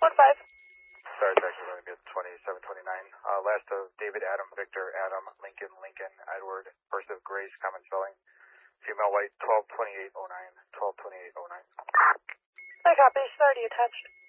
Sorry, it's actually going to be at 2729. Last of David, Adam, Victor, Adam, Lincoln, Lincoln, Edward. First of Grace, common spelling. Female white, 122809. 122809. I copy. She's already attached.